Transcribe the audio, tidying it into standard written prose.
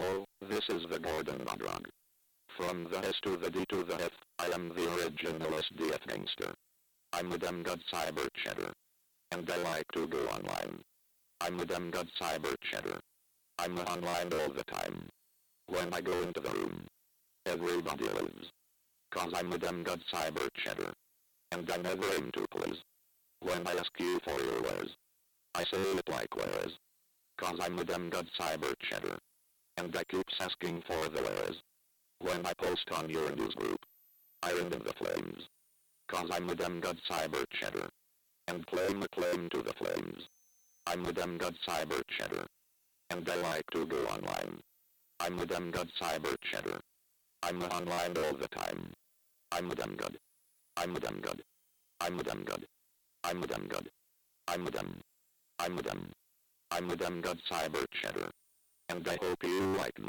Hello, this is the Gordon Bodrog. From the S to the D to the F, I am the original SDF gangster. I'm the Dem God Cyber Cheddar. And I like to go online. I'm the Dem God Cyber Cheddar. I'm online all the time. When I go into the room, everybody lives. Cause I'm the Dem God Cyber Cheddar. And I never aim to please. When I ask you for your wares, I say it like wares. Cause I'm the Dem God Cyber Cheddar. And I keeps asking for the wares. When I post on your news group, I ring in the flames. Cause I'm the Dem God Cyber Cheddar. And claim the claim to the flames. I'm the Dem God Cyber Cheddar. And I like to go online. I'm the Dem God Cyber Cheddar. I'm online all the time. I'm the Dem God. I'm the Dem God. I'm the Dem God. I'm the Dem God. I'm the Dem. I'm the Dem. I'm the Dem God Cyber Cheddar. And I hope you like